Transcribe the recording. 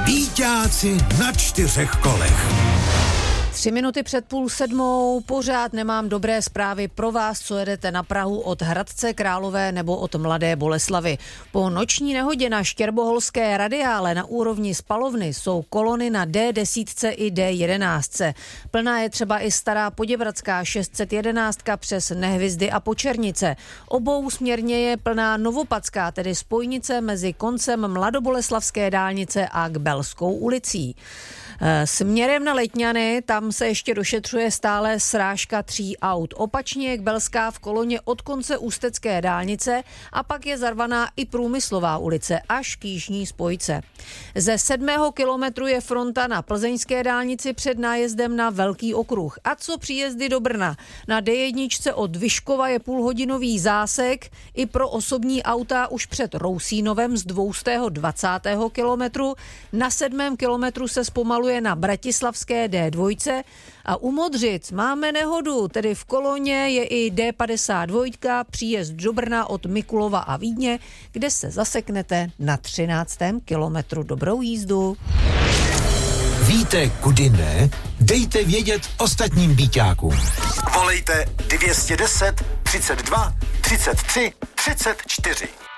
Býťáci na 4 kolech. 3 minuty před 6:30, pořád nemám dobré zprávy pro vás, co jedete na Prahu od Hradce Králové nebo od Mladé Boleslavi. Po noční nehodě na štěrboholské radiále na úrovni spalovny jsou kolony na D10 i D11. Plná je třeba i stará Poděbradská 611 přes Nehvizdy a Počernice. Obou směrně je plná Novopadská, tedy spojnice mezi koncem mladoboleslavské dálnice a Kbelskou ulicí. Směrem na Letňany, tam se ještě došetřuje stále srážka 3 aut. Opačně je Kbelská v koloně od konce Ústecké dálnice a pak je zarvaná i Průmyslová ulice až k jižní spojce. Ze 7. kilometru je fronta na plzeňské dálnici před nájezdem na Velký okruh. A co příjezdy do Brna? Na D1 od Vyškova je půlhodinový zásek i pro osobní auta už před Rousínovem z 220. kilometru. Na 7. kilometru se zpomaluje na bratislavské D2 a u Modřic máme nehodu, tedy v koloně je i D52, příjezd do Brna od Mikulova a Vídně, kde se zaseknete na 13. kilometru. Dobrou jízdu. Víte, kudy ne? Dejte vědět ostatním býťákům. Volejte 210 32 33 34.